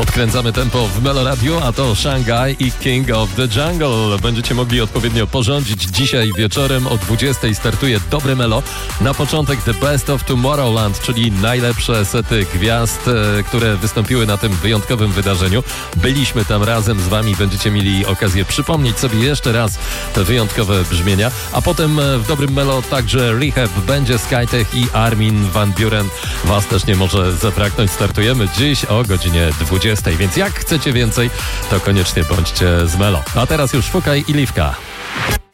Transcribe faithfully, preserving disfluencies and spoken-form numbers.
Podkręcamy tempo w Melo Radio, a to Shanghai i King of the Jungle. Będziecie mogli odpowiednio porządzić. Dzisiaj wieczorem o dwudziestej startuje Dobre Melo. Na początek The Best of Tomorrowland, czyli najlepsze sety gwiazd, które wystąpiły na tym wyjątkowym wydarzeniu. Byliśmy tam razem z wami, będziecie mieli okazję przypomnieć sobie jeszcze raz te wyjątkowe brzmienia. A potem w Dobrym Melo także Rehab, będzie Skytech i Armin van Buuren. Was też nie może zabraknąć. Startujemy dziś o godzinie dwudziestej, więc jak chcecie więcej, to koniecznie bądźcie z Melo. A teraz już Fukaj i Liwka.